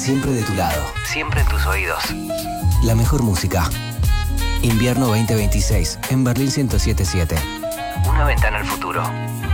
Siempre de tu lado. Siempre en tus oídos. La mejor música. Invierno 2026 en Berlín 107.7. Una ventana al futuro.